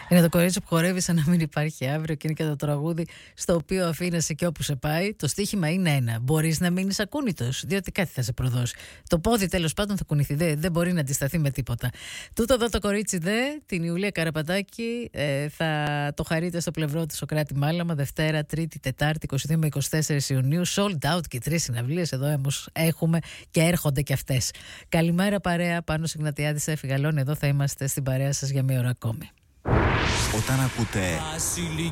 Είναι το κορίτσι που χορεύει σαν να μην υπάρχει αύριο και είναι και το τραγούδι στο οποίο αφήνεσαι και όπου σε πάει. Το στοίχημα είναι ένα. Μπορείς να μείνεις ακούνητος, διότι κάτι θα σε προδώσει. Το πόδι τέλος πάντων θα κουνηθεί. Δεν μπορεί να αντισταθεί με τίποτα. Τούτο εδώ το κορίτσι την Ιουλία Καραπατάκη, θα το χαρείτε στο πλευρό του Σωκράτη Μάλαμα Δευτέρα, Τρίτη, Τετάρτη, 22 με 24 Ιουνίου. Sold out και 3 συναυλίες εδώ όμως έχουμε και έρχονται και αυτές. Καλημέρα παρέα, Πάνος Ιγνατιάδης, Έφη Γαλώνη. Εδώ θα είμαστε στην παρέα σας για μία ώρα ακόμη. Όταν ακούτε